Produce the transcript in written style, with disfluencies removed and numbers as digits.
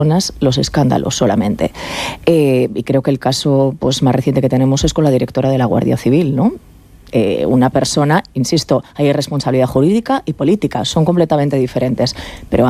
los escándalos solamente. Y creo que el caso pues más reciente que tenemos es con la directora de la Guardia Civil, ¿no? Una persona, insisto, hay responsabilidad jurídica y política, son completamente diferentes, pero